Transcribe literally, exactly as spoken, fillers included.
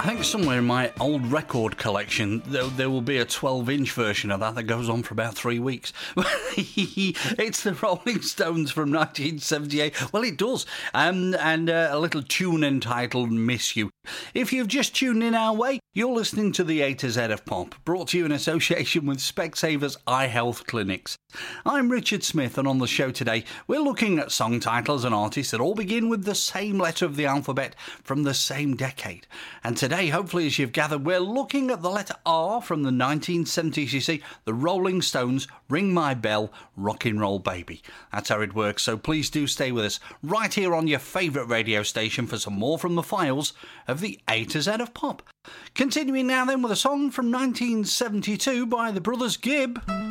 I think somewhere in my old record collection there, there will be a twelve-inch version of that that goes on for about three weeks. It's the Rolling Stones from nineteen seventy-eight. Well, it does. Um, and uh, a little tune entitled Miss You. If you've just tuned in our way, you're listening to the A to Z of Pop, brought to you in association with Specsavers Eye Health Clinics. I'm Richard Smith, and on the show today, we're looking at song titles and artists that all begin with the same letter of the alphabet from the same decade. And today, hopefully, as you've gathered, we're looking at the letter R from the nineteen seventies. You see, the Rolling Stones, Ring My Bell, Rockin' Roll Baby. That's how it works, so please do stay with us right here on your favourite radio station for some more from the files of the A to Z of Pop. Continuing now then with a song from nineteen seventy-two by the Brothers Gibb.